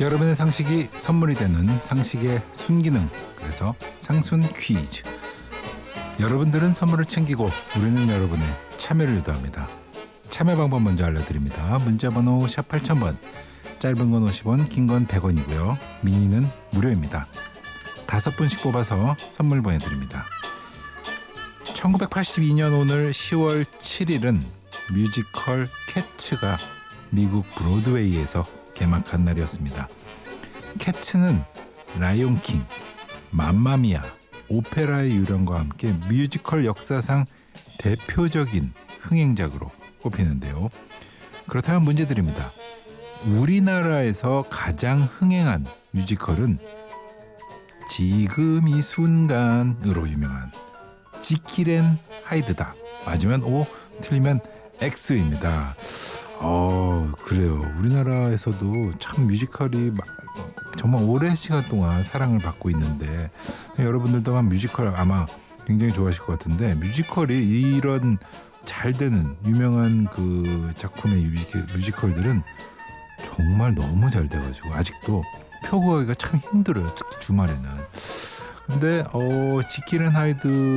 여러분의 상식이 선물이 되는 상식의 순기능, 그래서 상순 퀴즈. 여러분들은 선물을 챙기고 우리는 여러분의 참여를 유도합니다. 참여 방법 먼저 알려드립니다. 문자번호 샵 8000번, 짧은 건 50원, 긴 건 100원이고요. 미니는 무료입니다. 5분씩 뽑아서 선물 보내드립니다. 1982년 오늘 10월 7일은 뮤지컬 캐츠가 미국 브로드웨이에서 개막한 날이었습니다. 캐츠는 라이온킹, 맘마미아, 오페라의 유령과 함께 뮤지컬 역사상 대표적인 흥행작으로 꼽히는데요. 그렇다면 문제 드립니다. 우리나라에서 가장 흥행한 뮤지컬은 지금 이 순간으로 유명한 지킬 앤 하이드다. 맞으면 O, 틀리면 X입니다. 그래요. 우리나라에서도 참 뮤지컬이 정말 오랜 시간 동안 사랑을 받고 있는데, 여러분들도 뮤지컬 아마 굉장히 좋아하실 것 같은데, 뮤지컬이 이런 잘 되는 유명한 그 작품의 뮤지컬들은 정말 너무 잘 돼가지고 아직도 표 구하기가 참 힘들어요. 특히 주말에는. 근데 지킬 앤 하이드